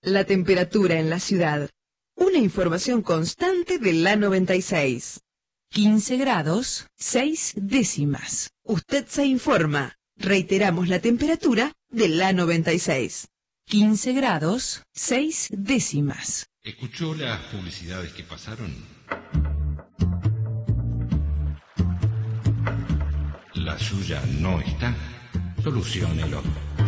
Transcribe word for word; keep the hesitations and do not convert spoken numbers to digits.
La temperatura en la ciudad. Una información constante de la noventa y seis. quince grados, seis décimas. Usted se informa. Reiteramos la temperatura de la noventa y seis. quince grados, seis décimas. ¿Escuchó las publicidades que pasaron? La suya no está. Soluciónelo.